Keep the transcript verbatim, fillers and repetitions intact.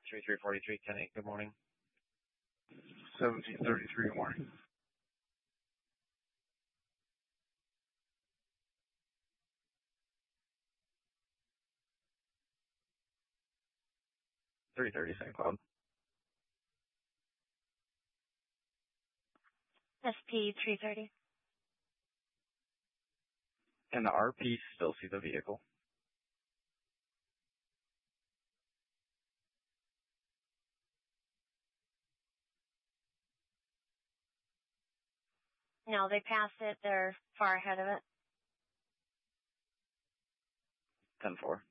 three forty-three, ten eight, good morning. seventeen thirty-three, good morning. three thirty, Saint Cloud. S P three thirty. And the R P still see the vehicle. No, they passed it. They're far ahead of it. ten four.